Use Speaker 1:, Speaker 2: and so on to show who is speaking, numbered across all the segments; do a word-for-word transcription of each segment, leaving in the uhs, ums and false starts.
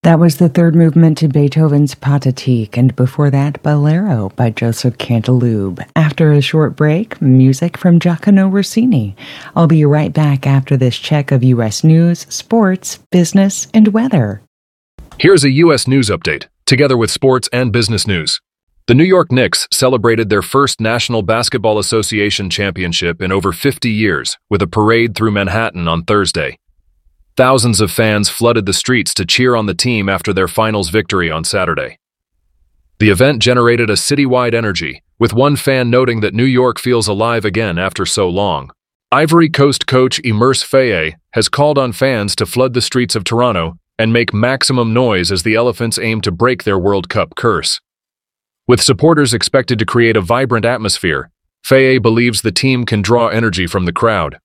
Speaker 1: That was the third movement to Beethoven's Pathetique, and before that, Bolero by Joseph Canteloube. After a short break, music from Giacomo Rossini. I'll be right back after this check of U S news, sports, business, and weather.
Speaker 2: Here's a U S news update, together with sports and business news. The New York Knicks celebrated their first National Basketball Association championship in over fifty years with a parade through Manhattan on Thursday. Thousands of fans flooded the streets to cheer on the team after their finals victory on Saturday. The event generated a citywide energy, with one fan noting that New York feels alive again after so long. Ivory Coast coach Imers Faye has called on fans to flood the streets of Toronto and make maximum noise as the Elephants aim to break their World Cup curse. With supporters expected to create a vibrant atmosphere, Faye believes the team can draw energy from the crowd.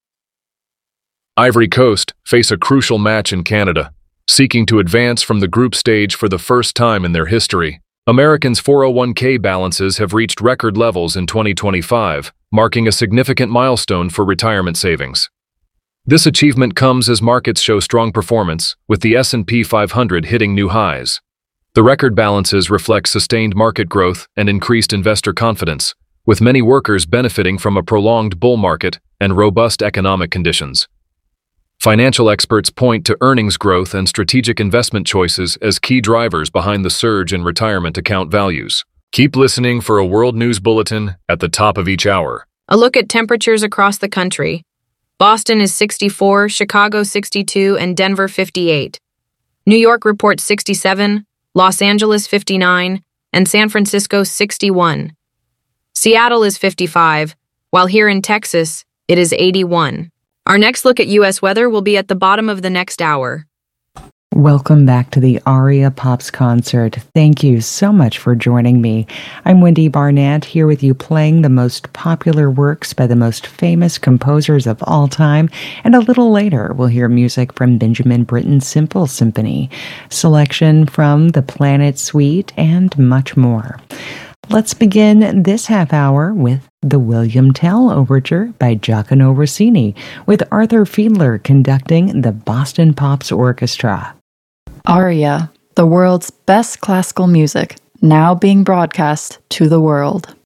Speaker 2: Ivory Coast face a crucial match in Canada, seeking to advance from the group stage for the first time in their history. Americans' four oh one k balances have reached record levels in twenty twenty-five, marking a significant milestone for retirement savings. This achievement comes as markets show strong performance, with the S and P five hundred hitting new highs. The record balances reflect sustained market growth and increased investor confidence, with many workers benefiting from a prolonged bull market and robust economic conditions. Financial experts point to earnings growth and strategic investment choices as key drivers behind the surge in retirement account values. Keep listening for a World News Bulletin at the top of each hour.
Speaker 3: A look at temperatures across the country. Boston is sixty-four, Chicago sixty-two, and Denver fifty-eight. New York reports sixty-seven, Los Angeles fifty-nine, and San Francisco sixty-one. Seattle is fifty-five, while here in Texas, it is eighty-one. Our next look at U S weather will be at the bottom of the next hour.
Speaker 1: Welcome back to the Aria Pops concert. Thank you so much for joining me. I'm Wendy Barnett, here with you playing the most popular works by the most famous composers of all time, and a little later we'll hear music from Benjamin Britten's Simple Symphony, selection from the Planet Suite, and much more. Let's begin this half hour with the William Tell Overture by Giacomo Rossini, with Arthur Fiedler conducting the Boston Pops Orchestra.
Speaker 4: Aria, the world's best classical music, now being broadcast to the world.